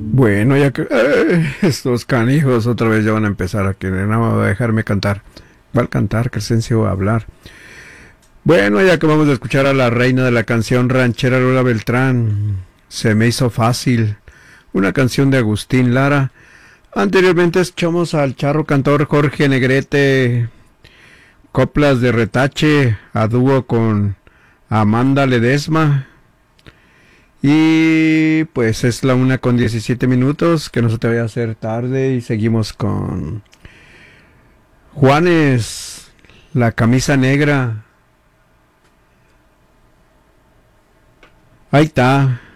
Bueno, ya que estos canijos otra vez ya van a empezar a querer nada más dejarme cantar. ¿Cuál cantar? Crescencio a hablar. Bueno, ya que vamos a escuchar a la reina de la canción ranchera Lola Beltrán. Se me hizo fácil. Una canción de Agustín Lara. Anteriormente escuchamos al charro cantor Jorge Negrete. Coplas de retache a dúo con Amanda Ledesma. Y pues es la 1:17, que no se te vaya a hacer tarde y seguimos con Juanes, la camisa negra. Ahí está.